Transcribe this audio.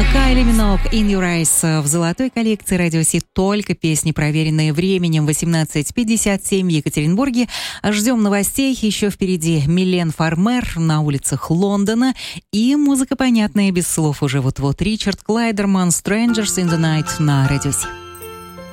Кайли Миноуг, In Your Eyes в золотой коллекции Радио Си. Только песни, проверенные временем. 18:57 в Екатеринбурге. Ждем новостей. Еще впереди Милен Фармер на улицах Лондона. И музыка понятная без слов уже вот-вот. Ричард Клайдерман, Strangers in the Night на Радио Си.